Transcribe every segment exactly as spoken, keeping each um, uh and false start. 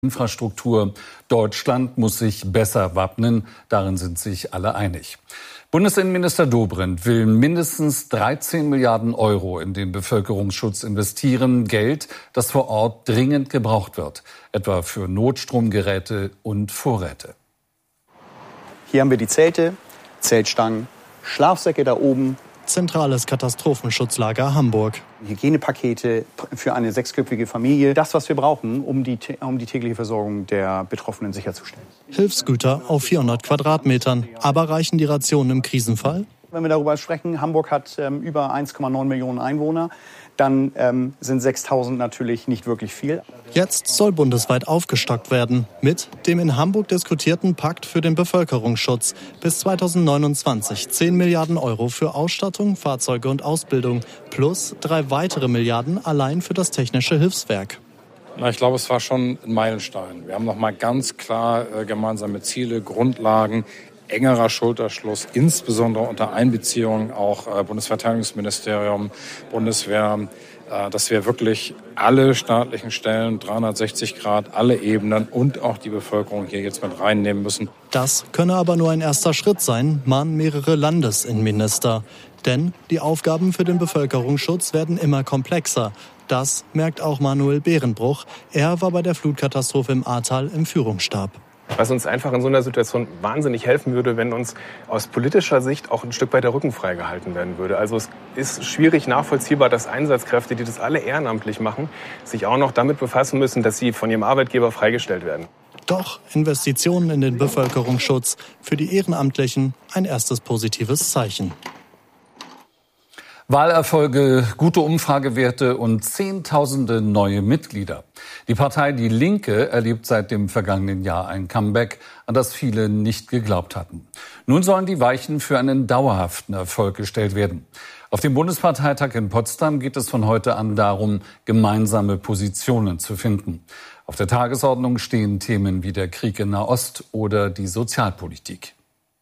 Infrastruktur. Deutschland muss sich besser wappnen. Darin sind sich alle einig. Bundesinnenminister Dobrindt will mindestens dreizehn Milliarden Euro in den Bevölkerungsschutz investieren. Geld, das vor Ort dringend gebraucht wird. Etwa für Notstromgeräte und Vorräte. Hier haben wir die Zelte, Zeltstangen, Schlafsäcke da oben. Zentrales Katastrophenschutzlager Hamburg. Hygienepakete für eine sechsköpfige Familie. Das, was wir brauchen, um die, um die tägliche Versorgung der Betroffenen sicherzustellen. Hilfsgüter auf vierhundert Quadratmetern. Aber reichen die Rationen im Krisenfall? Wenn wir darüber sprechen, Hamburg hat ähm, über eins Komma neun Millionen Einwohner. Dann ähm, sind sechstausend natürlich nicht wirklich viel. Jetzt soll bundesweit aufgestockt werden mit dem in Hamburg diskutierten Pakt für den Bevölkerungsschutz. Bis zweitausendneunundzwanzig zehn Milliarden Euro für Ausstattung, Fahrzeuge und Ausbildung. Plus drei weitere Milliarden allein für das Technische Hilfswerk. Na, ich glaube, es war schon ein Meilenstein. Wir haben noch mal ganz klar äh, gemeinsame Ziele, Grundlagen, engerer Schulterschluss, insbesondere unter Einbeziehung auch äh, Bundesverteidigungsministerium, Bundeswehr, äh, dass wir wirklich alle staatlichen Stellen, dreihundertsechzig Grad, alle Ebenen und auch die Bevölkerung hier jetzt mit reinnehmen müssen. Das könne aber nur ein erster Schritt sein, mahnen mehrere Landesinnenminister. Denn die Aufgaben für den Bevölkerungsschutz werden immer komplexer. Das merkt auch Manuel Behrenbruch. Er war bei der Flutkatastrophe im Ahrtal im Führungsstab. Was uns einfach in so einer Situation wahnsinnig helfen würde, wenn uns aus politischer Sicht auch ein Stück weit der Rücken freigehalten werden würde. Also es ist schwierig nachvollziehbar, dass Einsatzkräfte, die das alle ehrenamtlich machen, sich auch noch damit befassen müssen, dass sie von ihrem Arbeitgeber freigestellt werden. Doch Investitionen in den Bevölkerungsschutz für die Ehrenamtlichen ein erstes positives Zeichen. Wahlerfolge, gute Umfragewerte und Zehntausende neue Mitglieder. Die Partei Die Linke erlebt seit dem vergangenen Jahr ein Comeback, an das viele nicht geglaubt hatten. Nun sollen die Weichen für einen dauerhaften Erfolg gestellt werden. Auf dem Bundesparteitag in Potsdam geht es von heute an darum, gemeinsame Positionen zu finden. Auf der Tagesordnung stehen Themen wie der Krieg in Nahost oder die Sozialpolitik.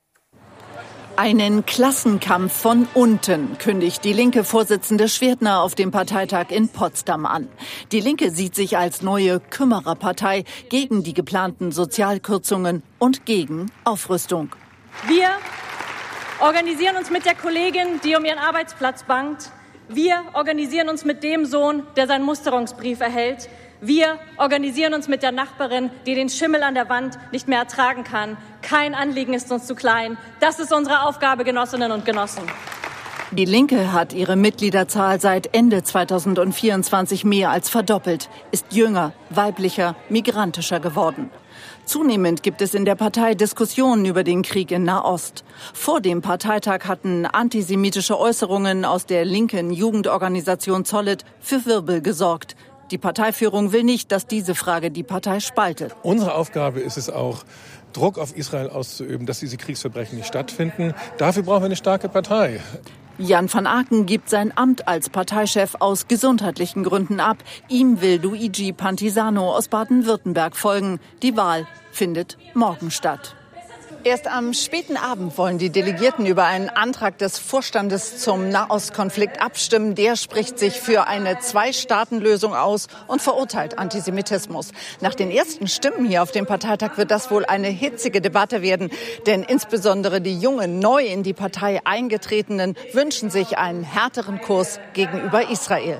Einen Klassenkampf von unten kündigt die linke Vorsitzende Schwertner auf dem Parteitag in Potsdam an. Die Linke sieht sich als neue Kümmererpartei gegen die geplanten Sozialkürzungen und gegen Aufrüstung. Wir organisieren uns mit der Kollegin, die um ihren Arbeitsplatz bangt. Wir organisieren uns mit dem Sohn, der seinen Musterungsbrief erhält. Wir organisieren uns mit der Nachbarin, die den Schimmel an der Wand nicht mehr ertragen kann. Kein Anliegen ist uns zu klein. Das ist unsere Aufgabe, Genossinnen und Genossen. Die Linke hat ihre Mitgliederzahl seit Ende zweitausendvierundzwanzig mehr als verdoppelt, ist jünger, weiblicher, migrantischer geworden. Zunehmend gibt es in der Partei Diskussionen über den Krieg in Nahost. Vor dem Parteitag hatten antisemitische Äußerungen aus der linken Jugendorganisation Zollet für Wirbel gesorgt. Die Parteiführung will nicht, dass diese Frage die Partei spaltet. Unsere Aufgabe ist es auch, Druck auf Israel auszuüben, dass diese Kriegsverbrechen nicht stattfinden. Dafür brauchen wir eine starke Partei. Jan van Aken gibt sein Amt als Parteichef aus gesundheitlichen Gründen ab. Ihm will Luigi Pantisano aus Baden-Württemberg folgen. Die Wahl findet morgen statt. Erst am späten Abend wollen die Delegierten über einen Antrag des Vorstandes zum Nahostkonflikt abstimmen. Der spricht sich für eine Zwei-Staaten-Lösung aus und verurteilt Antisemitismus. Nach den ersten Stimmen hier auf dem Parteitag wird das wohl eine hitzige Debatte werden. Denn insbesondere die jungen, neu in die Partei eingetretenen wünschen sich einen härteren Kurs gegenüber Israel.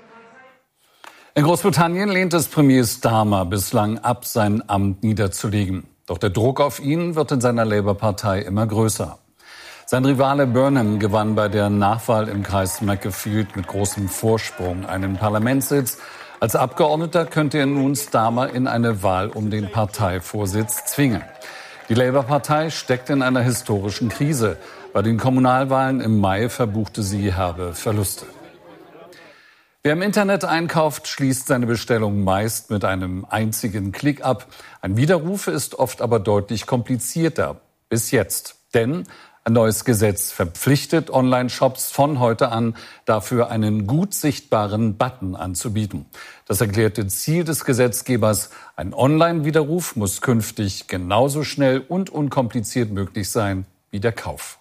In Großbritannien lehnt es Premier Starmer bislang ab, sein Amt niederzulegen. Doch der Druck auf ihn wird in seiner Labour-Partei immer größer. Sein Rivale Burnham gewann bei der Nachwahl im Kreis Macclesfield mit großem Vorsprung einen Parlamentssitz. Als Abgeordneter könnte er nun Starmer in eine Wahl um den Parteivorsitz zwingen. Die Labour-Partei steckt in einer historischen Krise. Bei den Kommunalwahlen im Mai verbuchte sie herbe Verluste. Wer im Internet einkauft, schließt seine Bestellung meist mit einem einzigen Klick ab. Ein Widerruf ist oft aber deutlich komplizierter. Bis jetzt. Denn ein neues Gesetz verpflichtet Online-Shops von heute an, dafür einen gut sichtbaren Button anzubieten. Das erklärte Ziel des Gesetzgebers: Ein Online-Widerruf muss künftig genauso schnell und unkompliziert möglich sein wie der Kauf.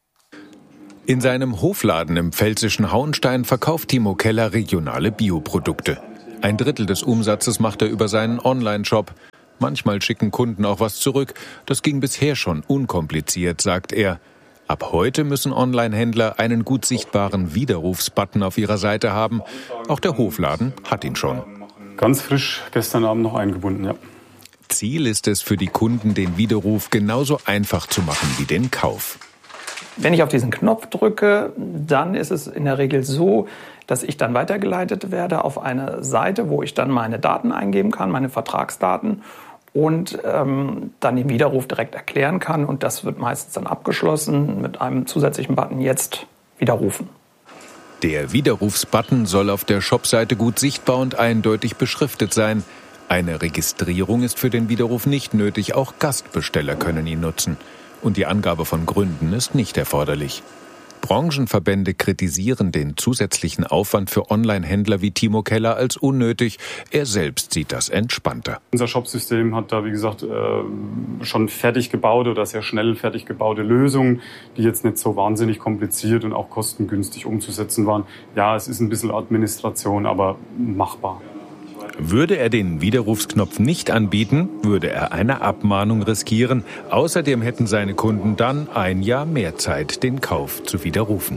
In seinem Hofladen im pfälzischen Hauenstein verkauft Timo Keller regionale Bioprodukte. Ein Drittel des Umsatzes macht er über seinen Online-Shop. Manchmal schicken Kunden auch was zurück. Das ging bisher schon unkompliziert, sagt er. Ab heute müssen Online-Händler einen gut sichtbaren Widerrufsbutton auf ihrer Seite haben. Auch der Hofladen hat ihn schon. Ganz frisch, gestern Abend noch eingebunden, ja. Ziel ist es für die Kunden, den Widerruf genauso einfach zu machen wie den Kauf. Wenn ich auf diesen Knopf drücke, dann ist es in der Regel so, dass ich dann weitergeleitet werde auf eine Seite, wo ich dann meine Daten eingeben kann, meine Vertragsdaten und ähm, dann den Widerruf direkt erklären kann. Und das wird meistens dann abgeschlossen mit einem zusätzlichen Button jetzt widerrufen. Der Widerrufsbutton soll auf der Shopseite gut sichtbar und eindeutig beschriftet sein. Eine Registrierung ist für den Widerruf nicht nötig, auch Gastbesteller können ihn nutzen. Und die Angabe von Gründen ist nicht erforderlich. Branchenverbände kritisieren den zusätzlichen Aufwand für Online-Händler wie Timo Keller als unnötig. Er selbst sieht das entspannter. Unser Shopsystem hat da, wie gesagt, schon fertig gebaute oder sehr schnell fertig gebaute Lösungen, die jetzt nicht so wahnsinnig kompliziert und auch kostengünstig umzusetzen waren. Ja, es ist ein bisschen Administration, aber machbar. Würde er den Widerrufsknopf nicht anbieten, würde er eine Abmahnung riskieren. Außerdem hätten seine Kunden dann ein Jahr mehr Zeit, den Kauf zu widerrufen.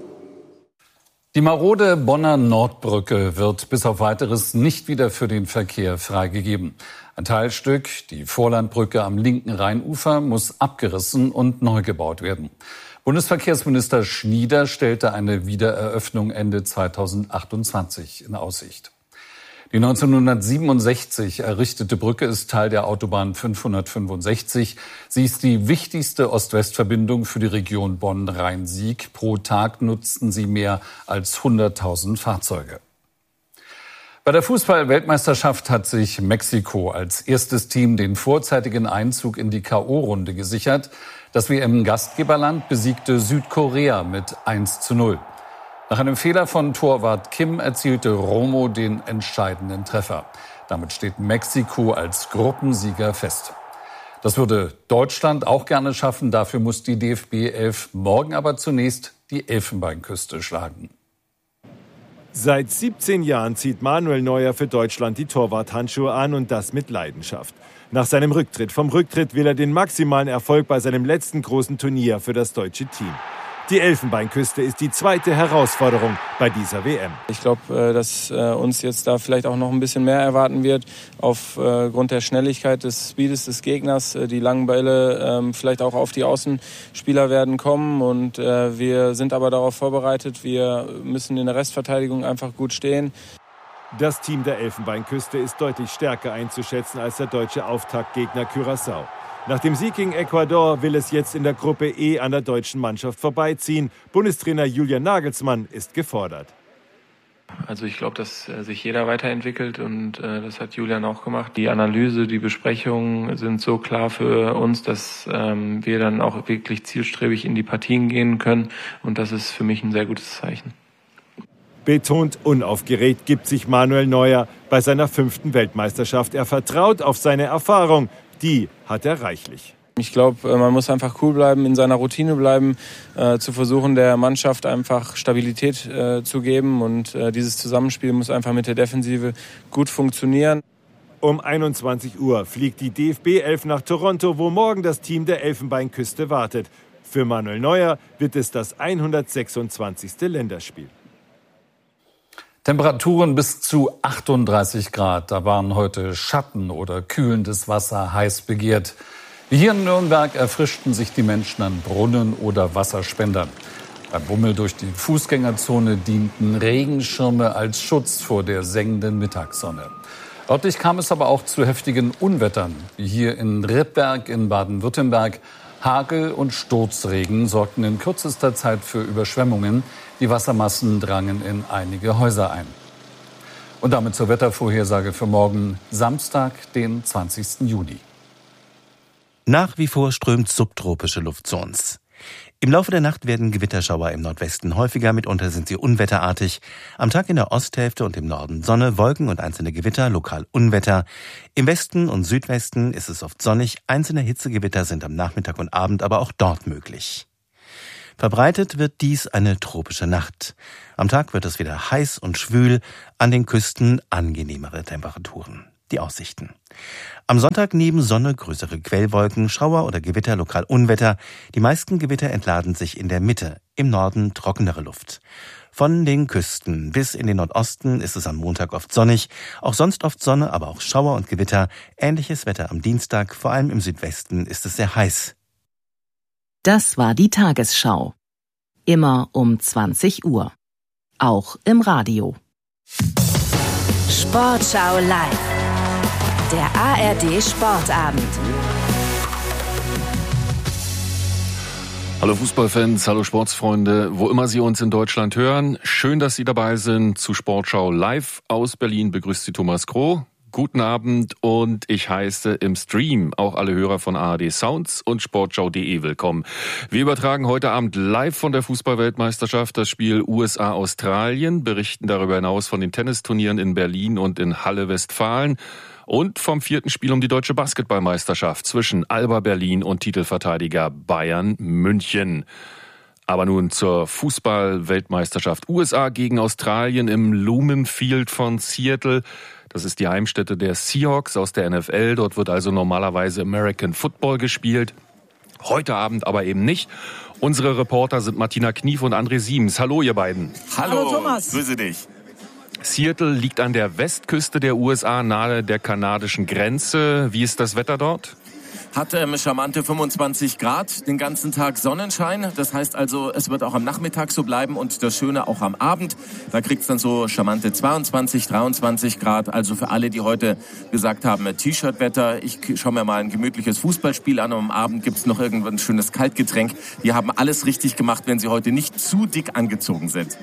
Die marode Bonner Nordbrücke wird bis auf Weiteres nicht wieder für den Verkehr freigegeben. Ein Teilstück, die Vorlandbrücke am linken Rheinufer, muss abgerissen und neu gebaut werden. Bundesverkehrsminister Schnieder stellte eine Wiedereröffnung Ende zweitausendachtundzwanzig in Aussicht. Die neunzehnhundertsiebenundsechzig errichtete Brücke ist Teil der Autobahn fünfhundertfünfundsechzig. Sie ist die wichtigste Ost-West-Verbindung für die Region Bonn-Rhein-Sieg. Pro Tag nutzten sie mehr als hunderttausend Fahrzeuge. Bei der Fußball-Weltmeisterschaft hat sich Mexiko als erstes Team den vorzeitigen Einzug in die K O-Runde gesichert. Das W M-Gastgeberland besiegte Südkorea mit eins zu null. Nach einem Fehler von Torwart Kim erzielte Romo den entscheidenden Treffer. Damit steht Mexiko als Gruppensieger fest. Das würde Deutschland auch gerne schaffen. Dafür muss die D F B elf morgen aber zunächst die Elfenbeinküste schlagen. Seit siebzehn Jahren zieht Manuel Neuer für Deutschland die Torwarthandschuhe an und das mit Leidenschaft. Nach seinem Rücktritt vom Rücktritt will er den maximalen Erfolg bei seinem letzten großen Turnier für das deutsche Team. Die Elfenbeinküste ist die zweite Herausforderung bei dieser W M. Ich glaube, dass uns jetzt da vielleicht auch noch ein bisschen mehr erwarten wird, aufgrund der Schnelligkeit des Speedes des Gegners. Die langen Bälle vielleicht auch auf die Außenspieler werden kommen und wir sind aber darauf vorbereitet. Wir müssen in der Restverteidigung einfach gut stehen. Das Team der Elfenbeinküste ist deutlich stärker einzuschätzen als der deutsche Auftaktgegner Curaçao. Nach dem Sieg gegen Ecuador will es jetzt in der Gruppe E an der deutschen Mannschaft vorbeiziehen. Bundestrainer Julian Nagelsmann ist gefordert. Also ich glaube, dass sich jeder weiterentwickelt und äh, das hat Julian auch gemacht. Die Analyse, die Besprechungen sind so klar für uns, dass ähm, wir dann auch wirklich zielstrebig in die Partien gehen können und das ist für mich ein sehr gutes Zeichen. Betont unaufgeregt gibt sich Manuel Neuer bei seiner fünften Weltmeisterschaft. Er vertraut auf seine Erfahrung. Die hat er reichlich. Ich glaube, man muss einfach cool bleiben, in seiner Routine bleiben, äh, zu versuchen, der Mannschaft einfach Stabilität äh, zu geben. Und äh, dieses Zusammenspiel muss einfach mit der Defensive gut funktionieren. Um einundzwanzig Uhr fliegt die D F B elf nach Toronto, wo morgen das Team der Elfenbeinküste wartet. Für Manuel Neuer wird es das hundertsechsundzwanzigste Länderspiel. Temperaturen bis zu achtunddreißig Grad. Da waren heute Schatten oder kühlendes Wasser heiß begehrt. Wie hier in Nürnberg erfrischten sich die Menschen an Brunnen oder Wasserspendern. Beim Bummel durch die Fußgängerzone dienten Regenschirme als Schutz vor der sengenden Mittagssonne. Örtlich kam es aber auch zu heftigen Unwettern, wie hier in Rippberg in Baden-Württemberg. Hagel und Sturzregen sorgten in kürzester Zeit für Überschwemmungen. Die Wassermassen drangen in einige Häuser ein. Und damit zur Wettervorhersage für morgen, Samstag, den zwanzigsten Juni. Nach wie vor strömt subtropische Luft zu uns. Im Laufe der Nacht werden Gewitterschauer im Nordwesten häufiger, mitunter sind sie unwetterartig. Am Tag in der Osthälfte und im Norden Sonne, Wolken und einzelne Gewitter, lokal Unwetter. Im Westen und Südwesten ist es oft sonnig, einzelne Hitzegewitter sind am Nachmittag und Abend aber auch dort möglich. Verbreitet wird dies eine tropische Nacht. Am Tag wird es wieder heiß und schwül, an den Küsten angenehmere Temperaturen. Die Aussichten. Am Sonntag neben Sonne größere Quellwolken, Schauer oder Gewitter, lokal Unwetter. Die meisten Gewitter entladen sich in der Mitte, im Norden trockenere Luft. Von den Küsten bis in den Nordosten ist es am Montag oft sonnig, auch sonst oft Sonne, aber auch Schauer und Gewitter. Ähnliches Wetter am Dienstag, vor allem im Südwesten ist es sehr heiß. Das war die Tagesschau. Immer um zwanzig Uhr. Auch im Radio. Sportschau live. Der A R D Sportabend. Hallo Fußballfans, hallo Sportsfreunde, wo immer Sie uns in Deutschland hören. Schön, dass Sie dabei sind zu Sportschau live. Aus Berlin begrüßt Sie Thomas Kroh. Guten Abend und ich heiße im Stream auch alle Hörer von A R D Sounds und Sportschau punkt de willkommen. Wir übertragen heute Abend live von der Fußball-Weltmeisterschaft das Spiel U S A-Australien, berichten darüber hinaus von den Tennisturnieren in Berlin und in Halle Westfalen und vom vierten Spiel um die deutsche Basketballmeisterschaft zwischen Alba Berlin und Titelverteidiger Bayern München. Aber nun zur Fußball-Weltmeisterschaft. U S A gegen Australien im Lumen Field von Seattle. Das ist die Heimstätte der Seahawks aus der N F L. Dort wird also normalerweise American Football gespielt. Heute Abend aber eben nicht. Unsere Reporter sind Martina Knief und André Siemens. Hallo, ihr beiden. Hallo, Hallo Thomas. Grüße dich. Seattle liegt an der Westküste der U S A, nahe der kanadischen Grenze. Wie ist das Wetter dort? Hat ähm, charmante fünfundzwanzig Grad, den ganzen Tag Sonnenschein. Das heißt also, es wird auch am Nachmittag so bleiben und das Schöne auch am Abend. Da kriegt es dann so charmante zweiundzwanzig, dreiundzwanzig Grad. Also für alle, die heute gesagt haben, T-Shirt-Wetter, ich schaue mir mal ein gemütliches Fußballspiel an und am Abend gibt es noch irgendwann ein schönes Kaltgetränk. Die haben alles richtig gemacht, wenn sie heute nicht zu dick angezogen sind.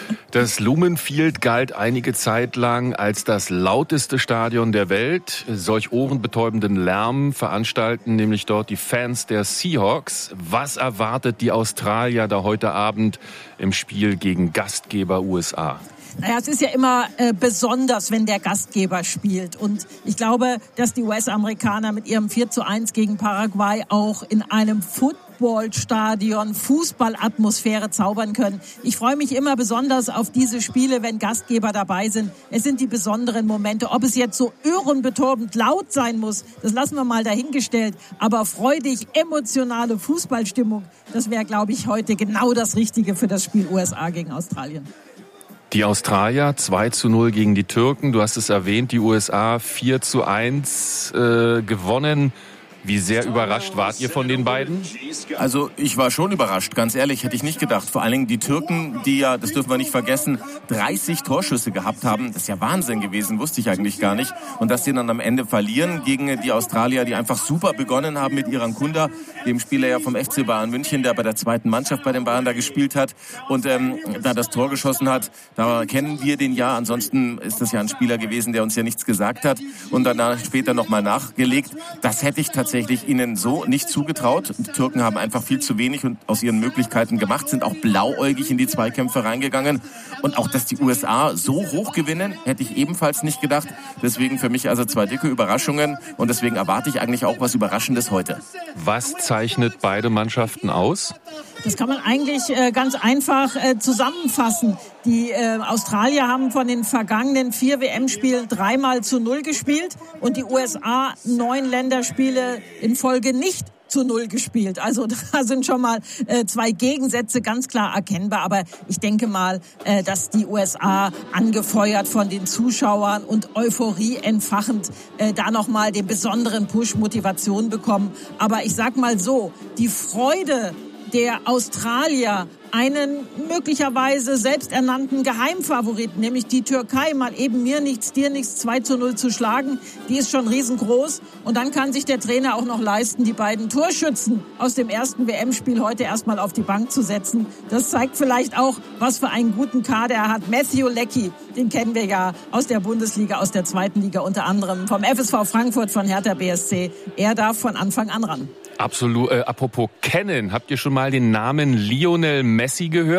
Das Lumen Field galt einige Zeit lang als das lauteste Stadion der Welt. Solch ohrenbetäubenden Lärm veranstalten nämlich dort die Fans der Seahawks. Was erwartet die Australier da heute Abend im Spiel gegen Gastgeber U S A? Naja, es ist ja immer äh, besonders, wenn der Gastgeber spielt. Und ich glaube, dass die U S-Amerikaner mit ihrem vier zu eins gegen Paraguay auch in einem Footballstadion Fußballatmosphäre zaubern können. Ich freue mich immer besonders auf diese Spiele, wenn Gastgeber dabei sind. Es sind die besonderen Momente. Ob es jetzt so ohrenbetäubend laut sein muss, das lassen wir mal dahingestellt. Aber freudig, emotionale Fußballstimmung, das wäre, glaube ich, heute genau das Richtige für das Spiel U S A gegen Australien. Die Australier zwei zu null gegen die Türken. Du hast es erwähnt, die U S A vier zu eins äh, gewonnen. Wie sehr überrascht wart ihr von den beiden? Also ich war schon überrascht, ganz ehrlich, hätte ich nicht gedacht. Vor allen Dingen die Türken, die ja, das dürfen wir nicht vergessen, dreißig Torschüsse gehabt haben. Das ist ja Wahnsinn gewesen, wusste ich eigentlich gar nicht. Und dass sie dann am Ende verlieren gegen die Australier, die einfach super begonnen haben mit Iran Kunda, dem Spieler ja vom F C Bayern München, der bei der zweiten Mannschaft bei den Bayern da gespielt hat und ähm, da das Tor geschossen hat. Da kennen wir den ja. Ansonsten ist das ja ein Spieler gewesen, der uns ja nichts gesagt hat und danach später nochmal nachgelegt. Das hätte ich tatsächlich tatsächlich ihnen so nicht zugetraut. Die Türken haben einfach viel zu wenig und aus ihren Möglichkeiten gemacht, sind auch blauäugig in die Zweikämpfe reingegangen. Und auch, dass die U S A so hoch gewinnen, hätte ich ebenfalls nicht gedacht. Deswegen für mich also zwei dicke Überraschungen und deswegen erwarte ich eigentlich auch was Überraschendes heute. Was zeichnet beide Mannschaften aus? Das kann man eigentlich äh, ganz einfach äh, zusammenfassen. Die äh, Australier haben von den vergangenen vier W M-Spielen dreimal zu null gespielt und die U S A neun Länderspiele in Folge nicht zu null gespielt. Also da sind schon mal äh, zwei Gegensätze ganz klar erkennbar. Aber ich denke mal, äh, dass die U S A angefeuert von den Zuschauern und Euphorie entfachend äh, da nochmal den besonderen Push Motivation bekommen. Aber ich sag mal so, die Freude der Australier, einen möglicherweise selbsternannten Geheimfavoriten, nämlich die Türkei, mal eben mir nichts, dir nichts, zwei zu null zu schlagen, die ist schon riesengroß. Und dann kann sich der Trainer auch noch leisten, die beiden Torschützen aus dem ersten W M-Spiel heute erstmal auf die Bank zu setzen. Das zeigt vielleicht auch, was für einen guten Kader er hat. Matthew Leckie, den kennen wir ja aus der Bundesliga, aus der zweiten Liga unter anderem, vom F S V Frankfurt, von Hertha B S C. Er darf von Anfang an ran. Absolut. Äh, apropos kennen, habt ihr schon mal den Namen Lionel Messi gehört?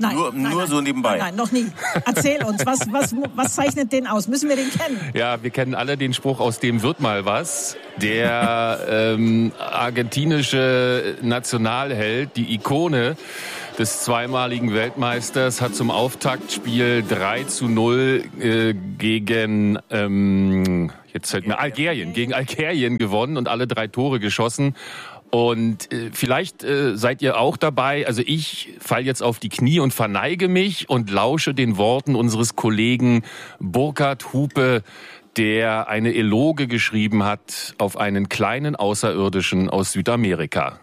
Nein, nur nein, nur nein. so nebenbei? Nein, noch nie. Erzähl uns, was, was, was zeichnet den aus? Müssen wir den kennen? Ja, wir kennen alle den Spruch, aus dem wird mal was. Der ähm, argentinische Nationalheld, die Ikone des zweimaligen Weltmeisters, hat zum Auftaktspiel drei zu null äh, gegen ähm, jetzt fällt mir Algerien, gegen Algerien gewonnen und alle drei Tore geschossen. Und äh, vielleicht äh, seid ihr auch dabei. Also ich falle jetzt auf die Knie und verneige mich und lausche den Worten unseres Kollegen Burkhard Hupe, der eine Eloge geschrieben hat auf einen kleinen Außerirdischen aus Südamerika.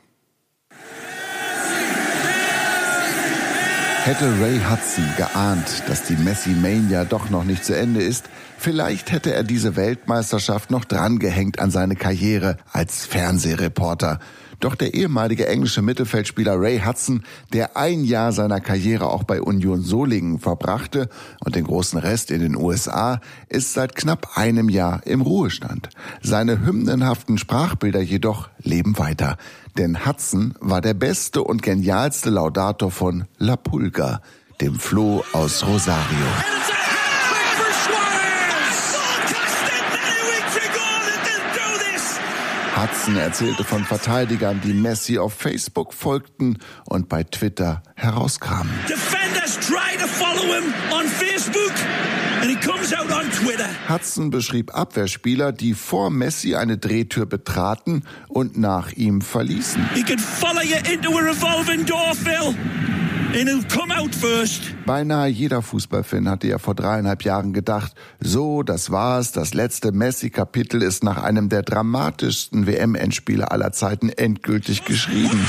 Hätte Ray Hudson geahnt, dass die Messi-Mania doch noch nicht zu Ende ist, vielleicht hätte er diese Weltmeisterschaft noch drangehängt an seine Karriere als Fernsehreporter. Doch der ehemalige englische Mittelfeldspieler Ray Hudson, der ein Jahr seiner Karriere auch bei Union Solingen verbrachte und den großen Rest in den U S A, ist seit knapp einem Jahr im Ruhestand. Seine hymnenhaften Sprachbilder jedoch leben weiter. Denn Hudson war der beste und genialste Laudator von La Pulga, dem Floh aus Rosario. Hudson erzählte von Verteidigern, die Messi auf Facebook folgten und bei Twitter herauskramen. Hudson beschrieb Abwehrspieler, die vor Messi eine Drehtür betraten und nach ihm verließen. Beinahe jeder Fußballfan hatte ja vor dreieinhalb Jahren gedacht, so, das war's, das letzte Messi-Kapitel ist nach einem der dramatischsten W M-Endspiele aller Zeiten endgültig geschrieben.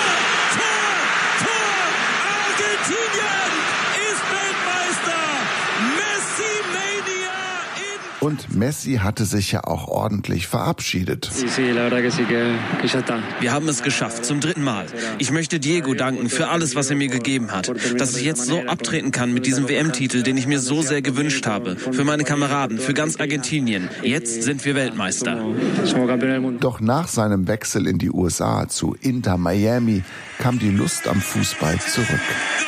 Und Messi hatte sich ja auch ordentlich verabschiedet. Wir haben es geschafft, zum dritten Mal. Ich möchte Diego danken für alles, was er mir gegeben hat. Dass ich jetzt so abtreten kann mit diesem W M-Titel, den ich mir so sehr gewünscht habe. Für meine Kameraden, für ganz Argentinien. Jetzt sind wir Weltmeister. Doch nach seinem Wechsel in die U S A zu Inter Miami kam die Lust am Fußball zurück.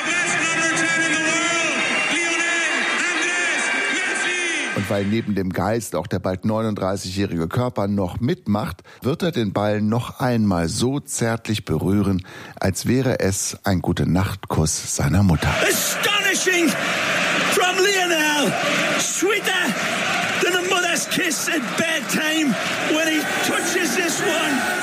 Und weil neben dem Geist auch der bald neununddreißigjährige Körper noch mitmacht, wird er den Ball noch einmal so zärtlich berühren, als wäre es ein Gute-Nacht-Kuss seiner Mutter. Astonishing from Lionel, sweeter than a mother's kiss at bedtime when he touches this one.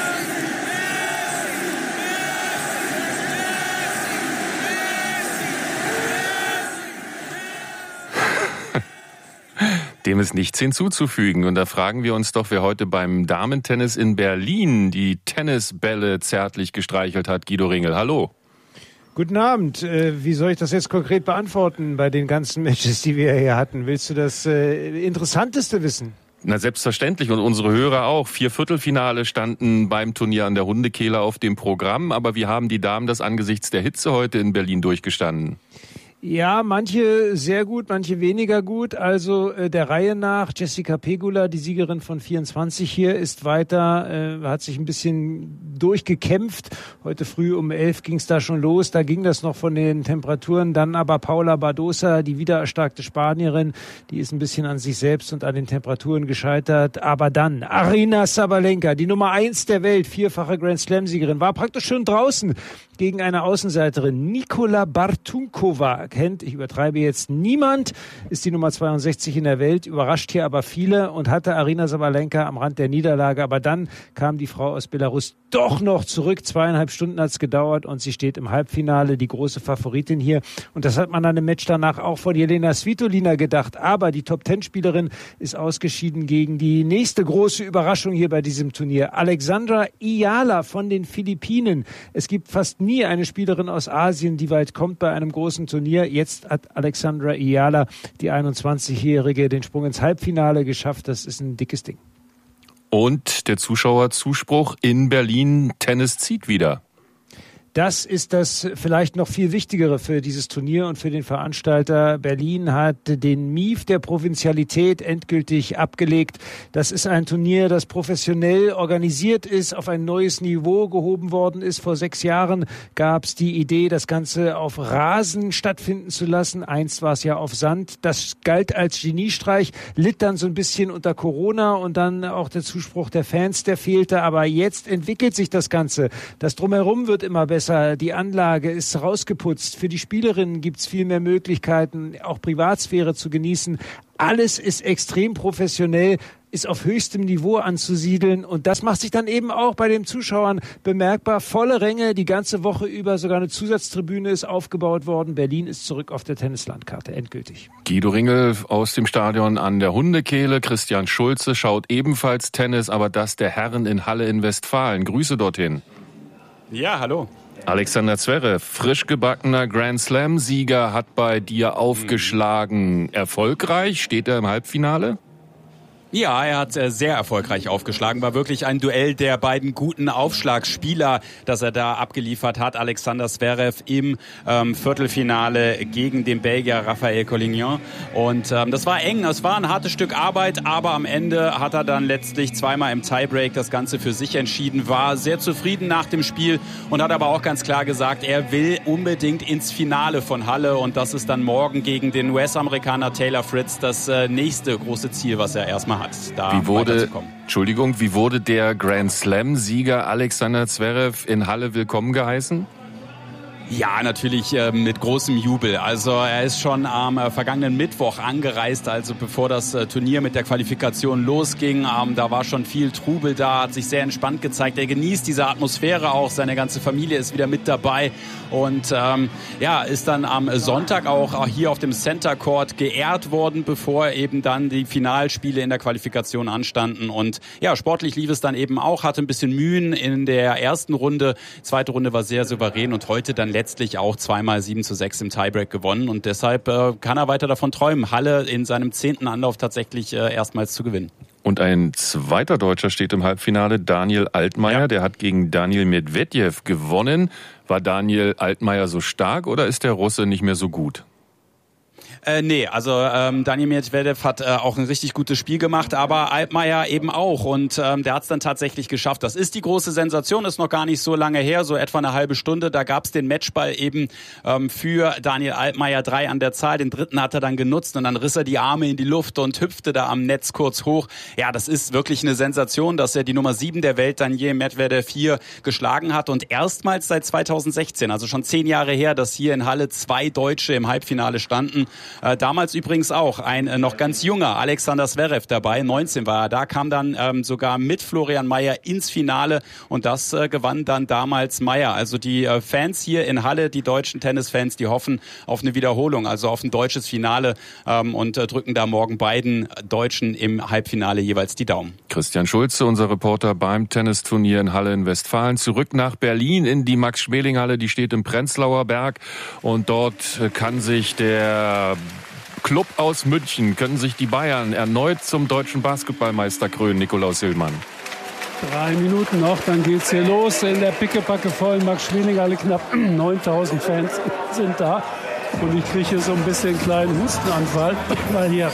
Dem ist nichts hinzuzufügen. Und da fragen wir uns doch, wer heute beim Damentennis in Berlin die Tennisbälle zärtlich gestreichelt hat. Guido Ringel, hallo. Guten Abend. Wie soll ich das jetzt konkret beantworten bei den ganzen Matches, die wir hier hatten? Willst du das äh, Interessanteste wissen? Na, selbstverständlich. Und unsere Hörer auch. Vier Viertelfinale standen beim Turnier an der Hundekehle auf dem Programm. Aber wie haben die Damen das angesichts der Hitze heute in Berlin durchgestanden? Ja, manche sehr gut, manche weniger gut. Also äh, der Reihe nach, Jessica Pegula, die Siegerin von vierundzwanzig hier, ist weiter, äh, hat sich ein bisschen durchgekämpft. Heute früh um elf ging es da schon los, da ging das noch von den Temperaturen. Dann aber Paula Badosa, die wiedererstarkte Spanierin, die ist ein bisschen an sich selbst und an den Temperaturen gescheitert. Aber dann Aryna Sabalenka, die Nummer eins der Welt, vierfache Grand Slam-Siegerin, war praktisch schon draußen gegen eine Außenseiterin, Nikola Bartunkova. Kennt, ich übertreibe jetzt, niemand, ist die Nummer zweiundsechzig in der Welt, überrascht hier aber viele und hatte Aryna Sabalenka am Rand der Niederlage. Aber dann kam die Frau aus Belarus doch noch zurück. Zweieinhalb Stunden hat es gedauert und sie steht im Halbfinale, die große Favoritin hier. Und das hat man dann im Match danach auch von Jelena Svitolina gedacht. Aber die Top-Ten-Spielerin ist ausgeschieden gegen die nächste große Überraschung hier bei diesem Turnier. Alexandra Iyala von den Philippinen. Es gibt fast nie eine Spielerin aus Asien, die weit kommt bei einem großen Turnier. Jetzt hat Alexandra Iyala, die einundzwanzigjährige, den Sprung ins Halbfinale geschafft. Das ist ein dickes Ding. Und der Zuschauerzuspruch in Berlin, Tennis zieht wieder. Das ist das vielleicht noch viel Wichtigere für dieses Turnier und für den Veranstalter. Berlin hat den Mief der Provinzialität endgültig abgelegt. Das ist ein Turnier, das professionell organisiert ist, auf ein neues Niveau gehoben worden ist. Vor sechs Jahren gab es die Idee, das Ganze auf Rasen stattfinden zu lassen. Einst war es ja auf Sand. Das galt als Geniestreich, litt dann so ein bisschen unter Corona und dann auch der Zuspruch der Fans, der fehlte. Aber jetzt entwickelt sich das Ganze. Das Drumherum wird immer besser. Die Anlage ist rausgeputzt. Für die Spielerinnen gibt es viel mehr Möglichkeiten, auch Privatsphäre zu genießen. Alles ist extrem professionell, ist auf höchstem Niveau anzusiedeln. Und das macht sich dann eben auch bei den Zuschauern bemerkbar. Volle Ränge, die ganze Woche über. Sogar eine Zusatztribüne ist aufgebaut worden. Berlin ist zurück auf der Tennislandkarte, endgültig. Guido Ringel aus dem Stadion an der Hundekehle. Christian Schulze schaut ebenfalls Tennis, aber das der Herren in Halle in Westfalen. Grüße dorthin. Ja, hallo. Alexander Zverev, frisch gebackener Grand Slam-Sieger, hat bei dir aufgeschlagen. Mhm. Erfolgreich? Steht er im Halbfinale? Ja, er hat sehr erfolgreich aufgeschlagen. War wirklich ein Duell der beiden guten Aufschlagspieler, das er da abgeliefert hat. Alexander Zverev im ähm, Viertelfinale gegen den Belgier Raphael Collignon. Und ähm, das war eng, es war ein hartes Stück Arbeit, aber am Ende hat er dann letztlich zweimal im Tiebreak das Ganze für sich entschieden, war sehr zufrieden nach dem Spiel und hat aber auch ganz klar gesagt, er will unbedingt ins Finale von Halle und das ist dann morgen gegen den U S-Amerikaner Taylor Fritz das äh, nächste große Ziel, was er erstmal hat, da wie wurde, Entschuldigung, wie wurde der Grand Slam-Sieger Alexander Zverev in Halle willkommen geheißen? Ja, natürlich äh, mit großem Jubel. Also er ist schon am äh, vergangenen Mittwoch angereist, also bevor das äh, Turnier mit der Qualifikation losging. Ähm, da war schon viel Trubel da, hat sich sehr entspannt gezeigt. Er genießt diese Atmosphäre auch, seine ganze Familie ist wieder mit dabei und ähm, ja, ist dann am Sonntag auch hier auf dem Center Court geehrt worden, bevor eben dann die Finalspiele in der Qualifikation anstanden. Und ja, sportlich lief es dann eben auch, hatte ein bisschen Mühen in der ersten Runde. Zweite Runde war sehr souverän und heute dann letztlich auch zweimal sieben zu sechs im Tiebreak gewonnen und deshalb äh, kann er weiter davon träumen, Halle in seinem zehnten Anlauf tatsächlich äh, erstmals zu gewinnen. Und ein zweiter Deutscher steht im Halbfinale, Daniel Altmaier, ja. Der hat gegen Daniel Medvedev gewonnen. War Daniel Altmaier so stark oder ist der Russe nicht mehr so gut? Äh, nee, also ähm, Daniel Medvedev hat äh, auch ein richtig gutes Spiel gemacht, aber Altmaier eben auch und ähm, der hat es dann tatsächlich geschafft. Das ist die große Sensation, ist noch gar nicht so lange her, so etwa eine halbe Stunde. Da gab es den Matchball eben ähm, für Daniel Altmaier, drei an der Zahl. Den dritten hat er dann genutzt und dann riss er die Arme in die Luft und hüpfte da am Netz kurz hoch. Ja, das ist wirklich eine Sensation, dass er die Nummer sieben der Welt, Daniil Medvedev, hier geschlagen hat und erstmals seit zweitausendsechzehn, also schon zehn Jahre her, dass hier in Halle zwei Deutsche im Halbfinale standen. Äh, damals übrigens auch ein äh, noch ganz junger Alexander Zverev dabei, neunzehn war er da, kam dann ähm, sogar mit Florian Mayer ins Finale und das äh, gewann dann damals Mayer. Also die äh, Fans hier in Halle, die deutschen Tennisfans, die hoffen auf eine Wiederholung, also auf ein deutsches Finale ähm, und äh, drücken da morgen beiden Deutschen im Halbfinale jeweils die Daumen. Christian Schulze, unser Reporter beim Tennisturnier in Halle in Westfalen. Zurück nach Berlin in die Max-Schmeling-Halle, die steht im Prenzlauer Berg und dort kann sich der Club aus München, können sich die Bayern erneut zum deutschen Basketballmeister krönen, Nikolaus Hillmann. Drei Minuten noch, dann geht's hier los in der pickepacke vollen Max-Schmeling-Halle. Knapp neuntausend Fans sind da und ich kriege hier so ein bisschen einen kleinen Hustenanfall, weil hier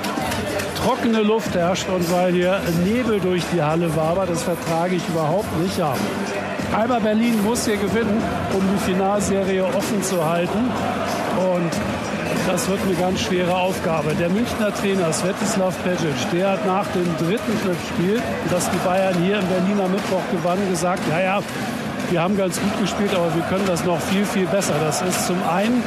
trockene Luft herrscht und weil hier Nebel durch die Halle wabert. Das vertrage ich überhaupt nicht. Ja. Alba Berlin muss hier gewinnen, um die Finalserie offen zu halten und das wird eine ganz schwere Aufgabe. Der Münchner Trainer Svetislav Pešić, der hat nach dem dritten Spiel, das die Bayern hier im Berliner Mittwoch gewannen, gesagt, ja, ja, wir haben ganz gut gespielt, aber wir können das noch viel, viel besser. Das ist zum einen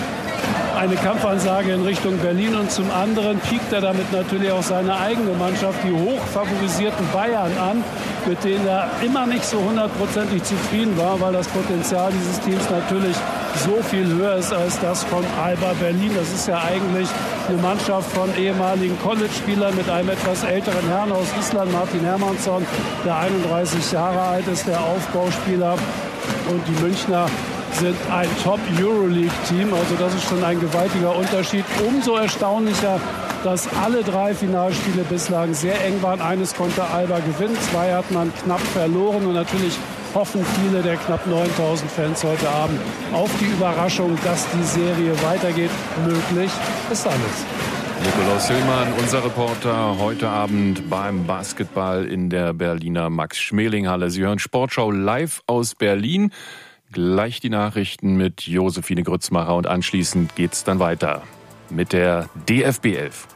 eine Kampfansage in Richtung Berlin und zum anderen piekt er damit natürlich auch seine eigene Mannschaft, die hochfavorisierten Bayern an, mit denen er immer nicht so hundertprozentig zufrieden war, weil das Potenzial dieses Teams natürlich so viel höher ist als das von Alba Berlin. Das ist ja eigentlich eine Mannschaft von ehemaligen College-Spielern mit einem etwas älteren Herrn aus Island, Martin Hermannsson, der einunddreißig Jahre alt ist, der Aufbauspieler. Und die Münchner sind ein Top-Euroleague-Team. Also das ist schon ein gewaltiger Unterschied. Umso erstaunlicher, dass alle drei Finalspiele bislang sehr eng waren. Eines konnte Alba gewinnen, zwei hat man knapp verloren. Und natürlich hoffen viele der knapp neuntausend Fans heute Abend auf die Überraschung, dass die Serie weitergeht. Möglich ist alles. Nikolaus Hillmann, unser Reporter, heute Abend beim Basketball in der Berliner Max-Schmeling-Halle. Sie hören Sportschau live aus Berlin. Gleich die Nachrichten mit Josephine Grützmacher und anschließend geht's dann weiter mit der D F B elf.